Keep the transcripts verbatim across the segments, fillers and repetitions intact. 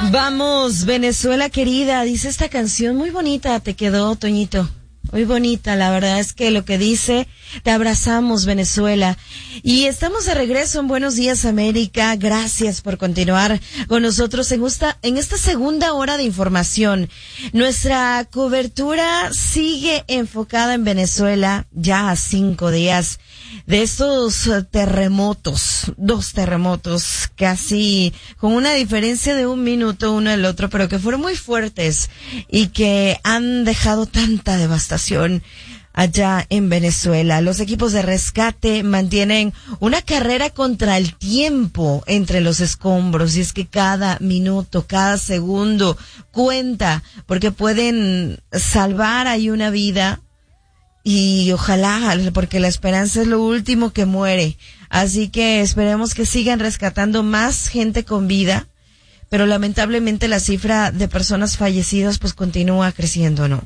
Vamos, Venezuela querida, dice esta canción, muy bonita te quedó, Toñito. Muy bonita, la verdad es que lo que dice, te abrazamos Venezuela. Y estamos de regreso en Buenos Días América. Gracias por continuar con nosotros en esta, en esta segunda hora de información. Nuestra cobertura sigue enfocada en Venezuela ya a cinco días de estos terremotos, dos terremotos casi con una diferencia de un minuto uno del otro, pero que fueron muy fuertes y que han dejado tanta devastación allá en Venezuela. Los equipos de rescate mantienen una carrera contra el tiempo entre los escombros, y es que cada minuto, cada segundo cuenta, porque pueden salvar ahí una vida. Y ojalá, porque la esperanza es lo último que muere. Así que esperemos que sigan rescatando más gente con vida, pero lamentablemente la cifra de personas fallecidas pues continúa creciendo, ¿no?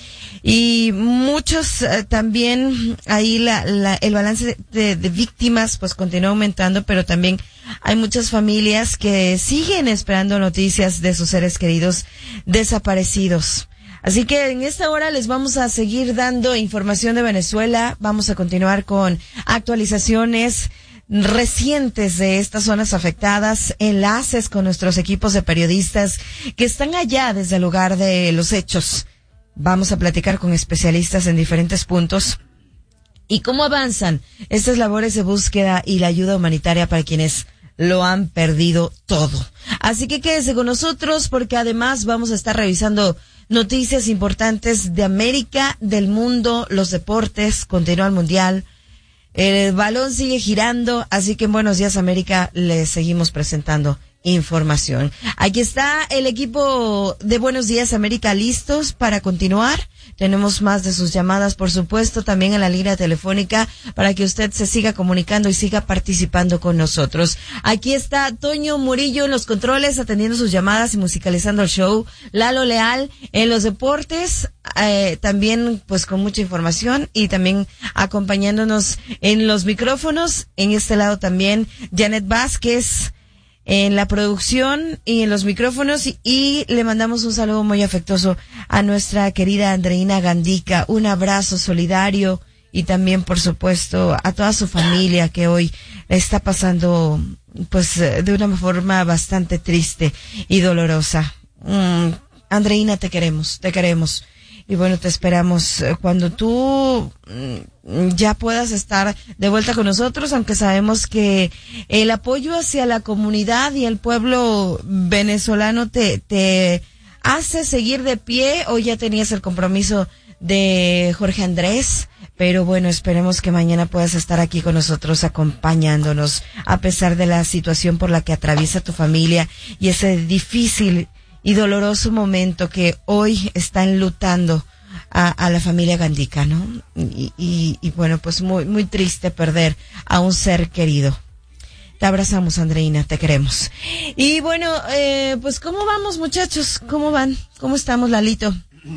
Y muchos eh, también, ahí la, la, el balance de, de víctimas pues continúa aumentando, pero también hay muchas familias que siguen esperando noticias de sus seres queridos desaparecidos. Así que en esta hora les vamos a seguir dando información de Venezuela. Vamos a continuar con actualizaciones recientes de estas zonas afectadas, enlaces con nuestros equipos de periodistas que están allá desde el lugar de los hechos. Vamos a platicar con especialistas en diferentes puntos y cómo avanzan estas labores de búsqueda y la ayuda humanitaria para quienes lo han perdido todo. Así que quédese con nosotros, porque además vamos a estar revisando noticias importantes de América, del mundo, los deportes, continúa el mundial, el balón sigue girando, así que en Buenos Días América les seguimos presentando información. Aquí está el equipo de Buenos Días América listos para continuar. Tenemos más de sus llamadas, por supuesto, también en la línea telefónica para que usted se siga comunicando y siga participando con nosotros. Aquí está Toño Murillo en los controles, atendiendo sus llamadas y musicalizando el show. Lalo Leal en los deportes, eh, también pues con mucha información y también acompañándonos en los micrófonos. En este lado también Janet Vázquez en la producción y en los micrófonos, y, y le mandamos un saludo muy afectuoso a nuestra querida Andreina Gandica, un abrazo solidario, y también por supuesto a toda su familia que hoy está pasando pues de una forma bastante triste y dolorosa. Mm, Andreina, te queremos, te queremos. Y bueno, te esperamos cuando tú ya puedas estar de vuelta con nosotros, aunque sabemos que el apoyo hacia la comunidad y el pueblo venezolano te, te hace seguir de pie. Hoy ya tenías el compromiso de Jorge Andrés, pero bueno, esperemos que mañana puedas estar aquí con nosotros acompañándonos, a pesar de la situación por la que atraviesa tu familia y ese difícil y doloroso momento que hoy está enlutando a, a la familia Gandica, ¿no? Y, y, y bueno, pues muy, muy triste perder a un ser querido. Te abrazamos, Andreina, te queremos. Y bueno, eh, pues ¿cómo vamos, muchachos? ¿Cómo van? ¿Cómo estamos, Lalito?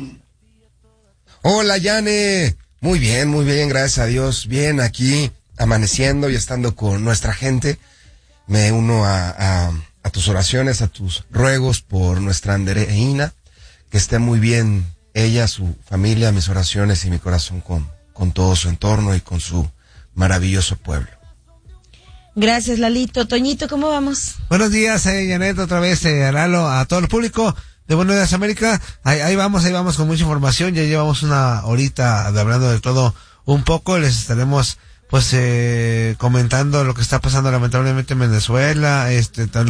Hola, Yane. Muy bien, muy bien, gracias a Dios. Bien, aquí, amaneciendo y estando con nuestra gente. Me uno a... a a tus oraciones, a tus ruegos por nuestra Andreina, que esté muy bien ella, su familia, mis oraciones y mi corazón con, con todo su entorno y con su maravilloso pueblo. Gracias, Lalito. Toñito, ¿cómo vamos? Buenos días, eh, Janet, otra vez, eh, Lalo, a todo el público de Buenos Días América. Ahí, ahí vamos, ahí vamos con mucha información. Ya llevamos una horita de hablando de todo un poco. Les estaremos pues eh, comentando lo que está pasando lamentablemente en Venezuela, este